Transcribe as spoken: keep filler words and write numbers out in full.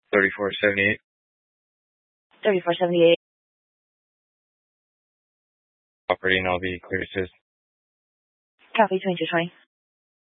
thirty-four seventy-eight. thirty-four seventy-eight. Operating, I'll be clear to. Copy, twenty-two twenty.